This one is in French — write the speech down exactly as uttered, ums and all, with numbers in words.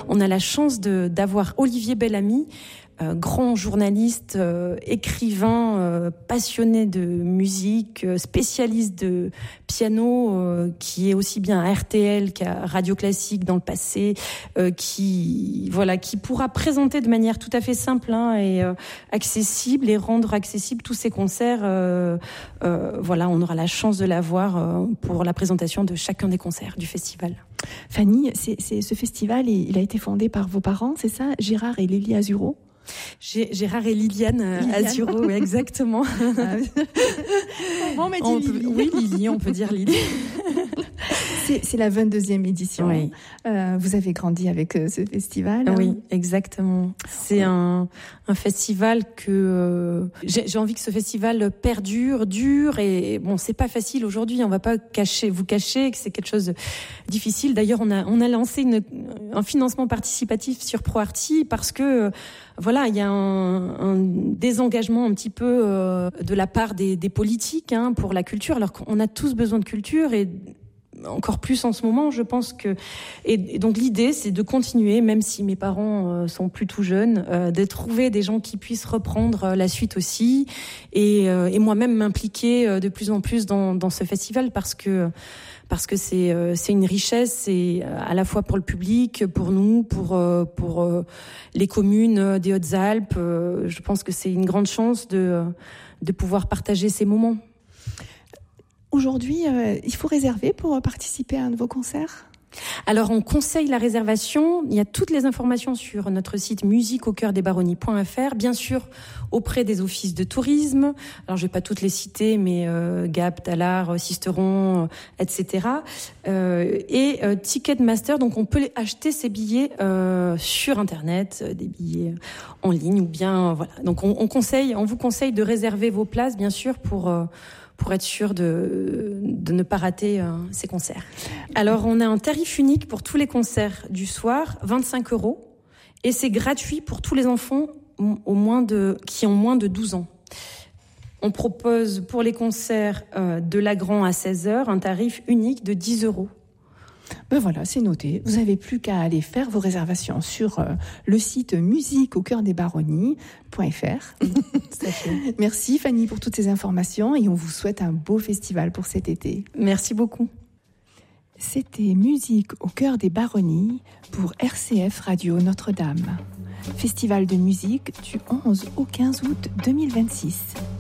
on a la chance de, d'avoir Olivier Bellamy, Euh, grand journaliste, euh, écrivain, euh, passionné de musique, euh, spécialiste de piano, euh, qui est aussi bien à R T L qu'à Radio Classique dans le passé, euh, qui voilà, qui pourra présenter de manière tout à fait simple hein, et euh, accessible et rendre accessible tous ces concerts. Euh, euh, voilà, on aura la chance de l'avoir euh, pour la présentation de chacun des concerts du festival. Fanny, c'est, c'est ce festival, il a été fondé par vos parents, c'est ça, Gérard et Lily Azuro? Gérard et Liliane, Liliane. Azuro, oui, exactement. Ah, bon, on m'a dit on Lily. Peut, oui, Lily, on peut dire Lily. C'est, c'est la vingt-deuxième édition. Oui. Euh, vous avez grandi avec euh, ce festival. Oui, exactement. C'est un, un festival que euh, j'ai, j'ai envie que ce festival perdure, dure. Et bon, c'est pas facile aujourd'hui. On va pas cacher, vous cacher que c'est quelque chose de difficile. D'ailleurs, on a on a lancé une, un financement participatif sur ProArty parce que voilà, il y a un, un désengagement un petit peu euh, de la part des, des politiques hein, pour la culture, alors qu'on a tous besoin de culture et encore plus en ce moment, je pense que et, et donc l'idée c'est de continuer, même si mes parents euh, sont plus tout jeunes, euh, de trouver des gens qui puissent reprendre euh, la suite aussi et, euh, et moi-même m'impliquer euh, de plus en plus dans, dans ce festival parce que parce que c'est euh, c'est une richesse, c'est à la fois pour le public, pour nous, pour euh, pour euh, les communes des Hautes-Alpes. Euh, je pense que c'est une grande chance de de pouvoir partager ces moments. Aujourd'hui, euh, il faut réserver pour participer à un de vos concerts ? Alors, on conseille la réservation. Il y a toutes les informations sur notre site musique au cœur des baronnies point f r, bien sûr auprès des offices de tourisme. Alors, je vais pas toutes les citer, mais euh, Gap, Talard, Sisteron, euh, et cetera. Euh, et euh, Ticketmaster, donc on peut acheter ces billets euh, sur Internet, euh, des billets en ligne ou bien euh, voilà. Donc, on, on conseille, on vous conseille de réserver vos places, bien sûr, pour euh, pour être sûr de, de ne pas rater euh, ces concerts. Alors, on a un tarif unique pour tous les concerts du soir, vingt-cinq euros, et c'est gratuit pour tous les enfants au moins de, qui ont moins de douze ans. On propose pour les concerts euh, de Lagrand à seize heures un tarif unique de dix euros. Ben voilà, c'est noté. Vous n'avez plus qu'à aller faire vos réservations sur euh, le site musique au cœur des baronnies point f r. Merci Fanny pour toutes ces informations et on vous souhaite un beau festival pour cet été. Merci beaucoup. C'était Musique au cœur des baronnies pour R C F Radio Notre-Dame. Festival de musique du onze au quinze août deux mille vingt-six.